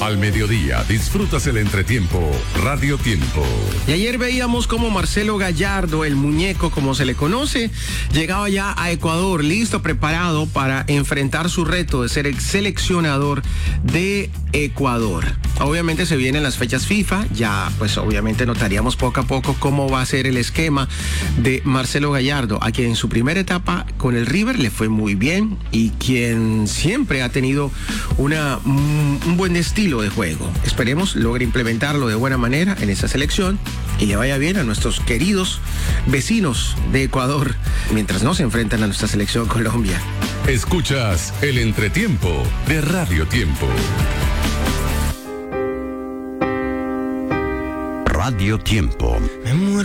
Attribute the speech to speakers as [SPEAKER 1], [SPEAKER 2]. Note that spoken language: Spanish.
[SPEAKER 1] Al mediodía disfrutas el entretiempo Radio Tiempo.
[SPEAKER 2] Y ayer veíamos cómo Marcelo Gallardo, el muñeco como se le conoce, llegaba ya a Ecuador, listo, preparado para enfrentar su reto de ser el seleccionador de Ecuador. Obviamente se vienen las fechas FIFA, ya pues obviamente notaríamos poco a poco cómo va a ser el esquema de Marcelo Gallardo, a quien en su primera etapa con el River le fue muy bien y quien siempre ha tenido un buen estilo de juego. Esperemos logre implementarlo de buena manera en esa selección y le vaya bien a nuestros queridos vecinos de Ecuador mientras no se enfrentan a nuestra selección Colombia.
[SPEAKER 1] Escuchas el entretiempo de Radio Tiempo.
[SPEAKER 3] Radio Tiempo.
[SPEAKER 4] Me muero